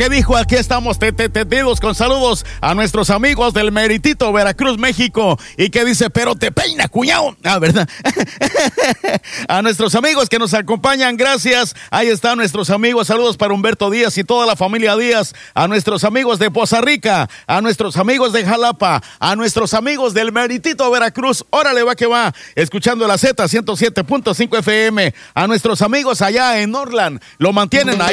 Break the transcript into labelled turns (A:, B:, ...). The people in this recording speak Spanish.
A: que dijo, aquí estamos tetidos con saludos a nuestros amigos del Meritito, Veracruz, México. Y que dice, pero te peina, cuñado. Ah, ¿verdad? A nuestros amigos que nos acompañan, gracias. Ahí están nuestros amigos. Saludos para Humberto Díaz y toda la familia Díaz. A nuestros amigos de Poza Rica, a nuestros amigos de Jalapa, a nuestros amigos del Meritito, Veracruz. Órale, va que va. Escuchando la Z 107.5 FM. A nuestros amigos allá en Orland. Lo mantienen ahí.